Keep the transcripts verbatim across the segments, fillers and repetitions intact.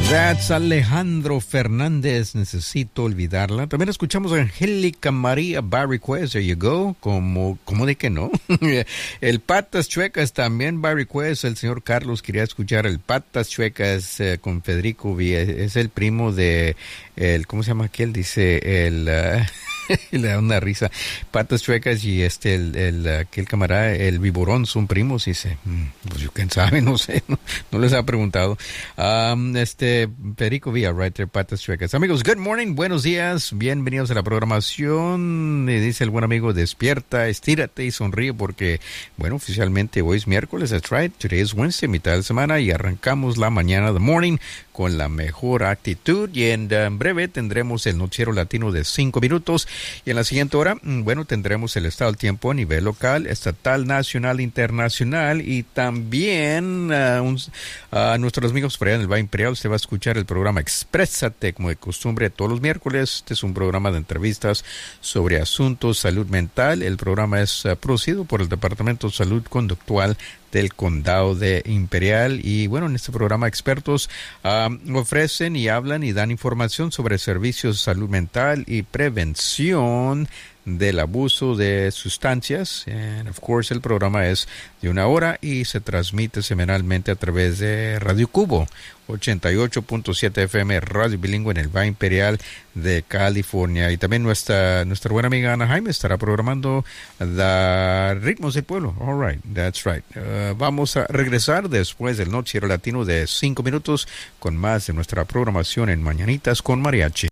That's Alejandro Fernández, Necesito Olvidarla. También escuchamos a Angélica María by request, there you go, como, como de que no. El Patas Chuecas también by request, el señor Carlos quería escuchar el Patas Chuecas eh, con Federico Villa, es el primo de, el, ¿cómo se llama aquel? Dice, el... Uh, le da una risa. Patas Chuecas y este, el, el, aquel camarada, el Viborón, son primos, y dice, pues yo quién sabe, no sé, no, no les ha preguntado. Um, este, Federico Villa, right there, Patas Chuecas. Amigos, good morning, buenos días, bienvenidos a la programación. Y dice el buen amigo, despierta, estírate y sonríe porque, bueno, oficialmente hoy es miércoles, that's right, today is Wednesday, mitad de semana, y arrancamos la mañana, the morning, con la mejor actitud, y en, en breve tendremos el noticiero latino de cinco minutos. Y en la siguiente hora, bueno, tendremos el estado del tiempo a nivel local, estatal, nacional, internacional, y también a uh, uh, nuestros amigos por allá en el Valle Imperial. Usted va a escuchar el programa Exprésate, como de costumbre, todos los miércoles. Este es un programa de entrevistas sobre asuntos salud mental. El programa es uh, producido por el Departamento de Salud Conductual del Condado de Imperial, y bueno, en este programa expertos um, ofrecen y hablan y dan información sobre servicios de salud mental y prevención del abuso de sustancias. And of course, el programa es de una hora y se transmite semanalmente a través de Radio Cubo ochenta y ocho punto siete F M, radio bilingüe en el Valle Imperial de California. Y también nuestra nuestra buena amiga Ana Jaime estará programando The Ritmos del Pueblo. All right, that's right. Uh, vamos a regresar después del noticiero latino de cinco minutos con más de nuestra programación en Mañanitas con Mariachi.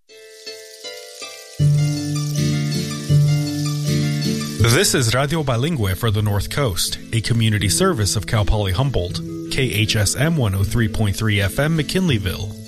This is Radio Bilingüe for the North Coast, a community service of Cal Poly Humboldt, K H S M one oh three point three F M McKinleyville.